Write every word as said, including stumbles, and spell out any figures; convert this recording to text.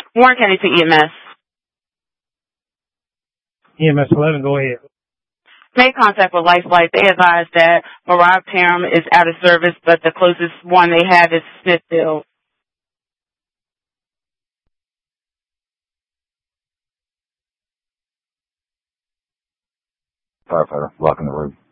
Warren County to E M S. E M S eleven, go ahead. Made contact with Lifelight. They advised that Mariah Parham is out of service, but the closest one they have is Smithfield. Firefighter, locking the room.